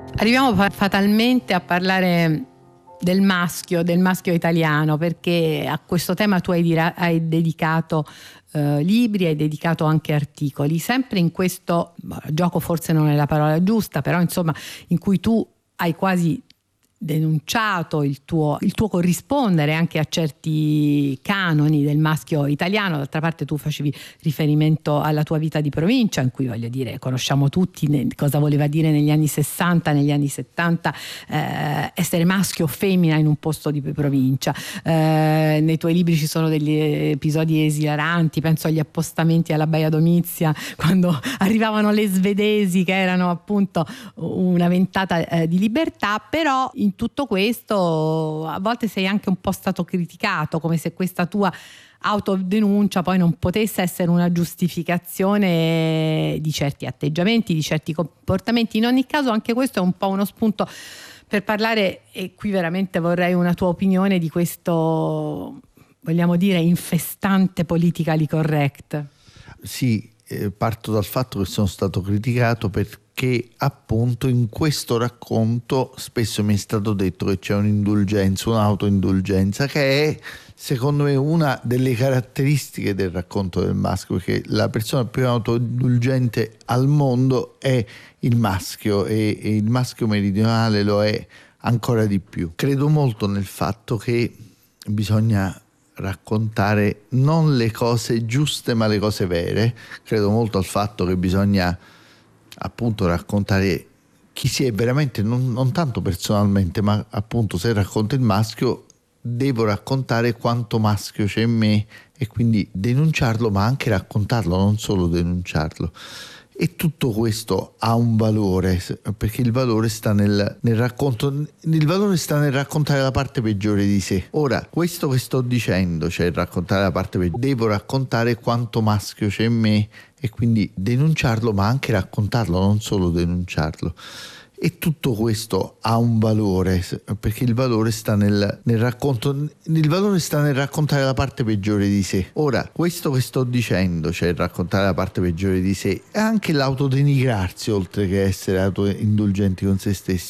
Arriviamo fatalmente a parlare del maschio italiano, perché a questo tema tu hai dedicato libri, hai dedicato anche articoli, sempre in questo gioco, forse non è la parola giusta, però insomma in cui tu hai quasi denunciato il tuo corrispondere anche a certi canoni del maschio italiano. D'altra parte tu facevi riferimento alla tua vita di provincia, in cui, voglio dire, conosciamo tutti cosa voleva dire negli anni 60, negli anni 70 essere maschio o femmina in un posto di provincia. Nei tuoi libri ci sono degli episodi esilaranti, penso agli appostamenti alla Baia Domizia, quando arrivavano le svedesi, che erano appunto una ventata di libertà. Però in tutto questo a volte sei anche un po' stato criticato, come se questa tua autodenuncia poi non potesse essere una giustificazione di certi atteggiamenti, di certi comportamenti. In ogni caso anche questo è un po' uno spunto per parlare, e qui veramente vorrei una tua opinione, di questo, vogliamo dire, infestante politically correct. Sì, parto dal fatto che sono stato criticato perché appunto in questo racconto spesso mi è stato detto che c'è un'indulgenza, un'autoindulgenza, che è secondo me una delle caratteristiche del racconto del maschio, perché la persona più autoindulgente al mondo è il maschio, e il maschio meridionale lo è ancora di più. Credo molto nel fatto che bisogna raccontare non le cose giuste ma le cose vere. Credo molto al fatto che bisogna appunto raccontare chi si è veramente, non tanto personalmente, ma appunto se racconto il maschio devo raccontare quanto maschio c'è in me, e quindi denunciarlo ma anche raccontarlo, non solo denunciarlo. E tutto questo ha un valore, perché il valore sta nel racconto, il valore sta nel raccontare la parte peggiore di sé. Ora, questo che sto dicendo, cioè raccontare la parte peggiore, devo raccontare quanto maschio c'è in me, e quindi denunciarlo ma anche raccontarlo, non solo denunciarlo. E tutto questo ha un valore, perché il valore sta nel racconto, il valore sta nel raccontare la parte peggiore di sé. Ora, questo che sto dicendo, cioè raccontare la parte peggiore di sé, è anche l'autodenigrarsi, oltre che essere autoindulgenti con se stessi.